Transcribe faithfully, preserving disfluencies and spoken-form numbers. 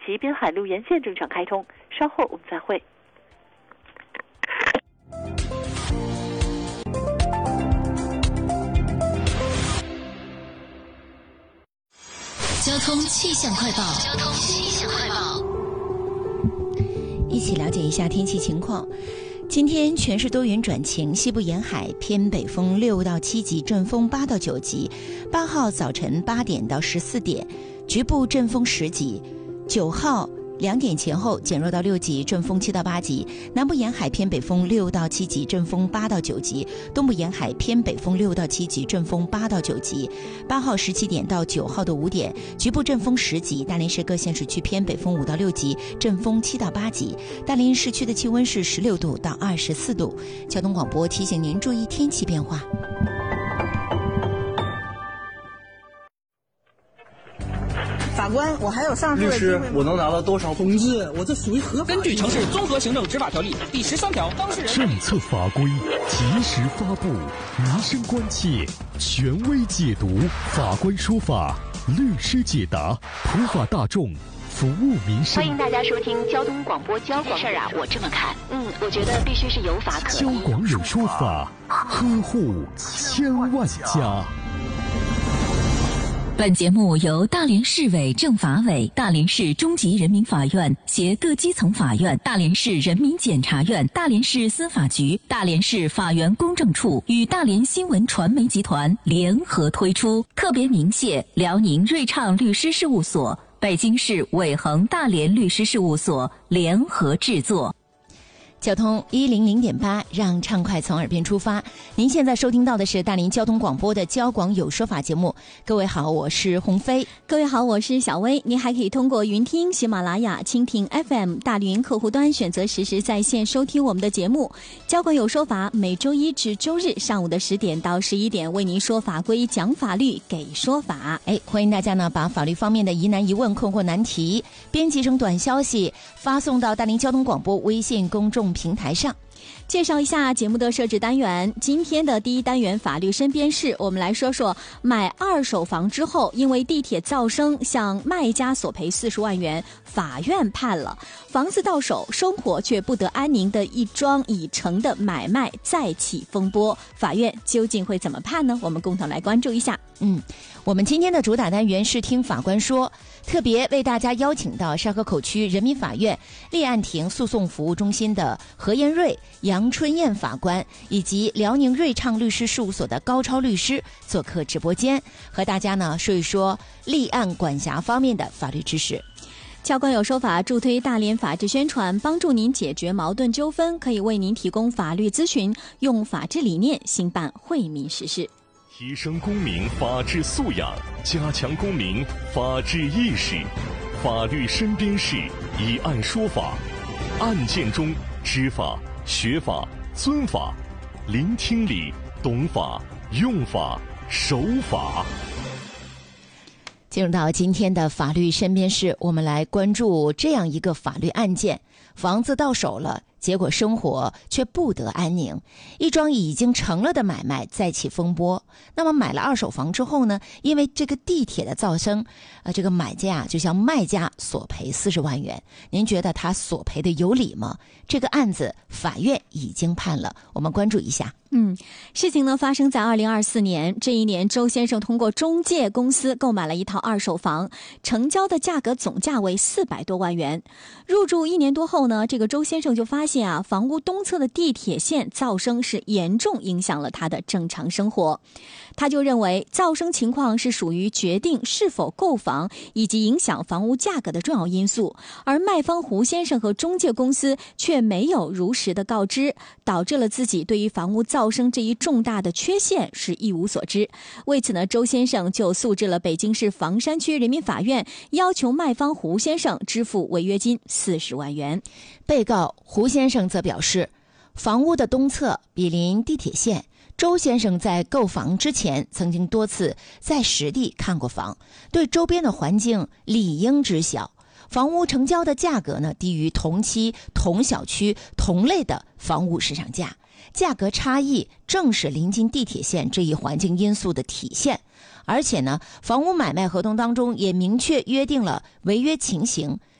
及滨海路沿线正常开通。稍后我们再会。 交通气象快报，交通气象快报， 一起了解一下天气情况。今天全市多云转晴，西部沿海偏北风六到七级，阵风八到九级。八号早晨八点到十四点，局部阵风十级。九号两点前后减弱到六级，阵风七到八级。南部沿海偏北风六到七级，阵风八到九级。东部沿海偏北风六到七级，阵风八到九级。八号十七点到九号的五点，局部阵风十级。大连市各县市区偏北风五到六级，阵风七到八级。大连市区的气温是十六度到二十四度。交通广播提醒您注意天气变化。 法官，我还有上诉的律师，我能拿到多少？ 同志，我这属于合法。 根据《城市综合行政执法条例》第十三条，当事人政策法规及时发布，民生关切权威解读，法官说法，律师解答，普法大众，服务民生。 欢迎大家收听交通广播交广。事儿啊，我这么看，嗯，我觉得必须是有法可依。 交广有说法，呵护千万家。 本节目由大连市委政法委、大连市中级人民法院携各基层法院、大连市人民检察院、大连市司法局、大连市法源公证处与大连新闻传媒集团联合推出，特别鸣谢辽宁瑞畅律师事务所、北京市伟恒大连律师事务所联合制作。 交通一零零点八，让畅快从耳边出发。您现在收听到的是大连交通广播的交广有说法节目。各位好，我是鸿飞。 各位好，我是小薇。您还可以通过云听、喜马拉雅、蜻蜓 F M、大连客户端选择实时在线收听我们的节目。交广有说法每周一至周日上午的十点到十一点为您说法规、讲法律、给说法。 哎，欢迎大家呢把法律方面的疑难疑问、困惑难题编辑成短消息发送到大连交通广播微信公众平台上。 介绍一下节目的设置单元。今天的第一单元法律身边事，我们来说说买二手房之后因为地铁噪声向卖家索赔四十万元，法院判了房子到手生活却不得安宁的一桩已成的买卖再起风波，法院究竟会怎么判呢？我们共同来关注一下。 嗯，我们今天的主打单元是听法官说，特别为大家邀请到沙河口区人民法院立案庭诉讼服务中心的何延瑞、杨春燕法官以及辽宁瑞畅律师事务所的高超律师做客直播间，和大家呢说一说立案管辖方面的法律知识。 交广有说法助推大连法治宣传，帮助您解决矛盾纠纷，可以为您提供法律咨询，用法治理念兴办惠民实事， 提升公民法治素养，加强公民法治意识。法律身边事，以案说法，案件中知法、学法、尊法，聆听理，懂法，用法，守法。 进入到今天的法律身边事，我们来关注这样一个法律案件：房子到手了，结果生活却不得安宁，一桩已经成了的买卖再起风波。那么买了二手房之后呢，因为这个地铁的噪声，呃，这个买家啊就向卖家索赔四十万元。您觉得他索赔的有理吗？这个案子法院已经判了，我们关注一下。 嗯，事情呢发生在二零二四年。这一年，周先生通过中介公司购买了一套二手房，成交的价格总价为四百多万元。入住一年多后呢，这个周先生就发现啊，房屋东侧的地铁线噪声是严重影响了他的正常生活。他就认为噪声情况是属于决定是否购房以及影响房屋价格的重要因素，而卖方胡先生和中介公司却没有如实的告知，导致了自己对于房屋噪声这一重大的缺陷是一无所知。为此呢，周先生就诉至了北京市房山区人民法院，要求卖方胡先生支付违约金四十万元。 被告胡先生则表示，房屋的东侧毗邻地铁线，周先生在购房之前曾经多次在实地看过房，对周边的环境理应知晓。房屋成交的价格呢，低于同期同小区同类的房屋市场价，价格差异正是临近地铁线这一环境因素的体现。而且呢，房屋买卖合同当中也明确约定了违约情形，